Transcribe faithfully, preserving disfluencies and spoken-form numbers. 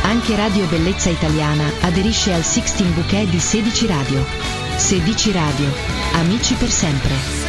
Anche Radio Bellezza Italiana aderisce al Sixteen Bouquet di Sedici Radio. Sedici Radio, amici per sempre.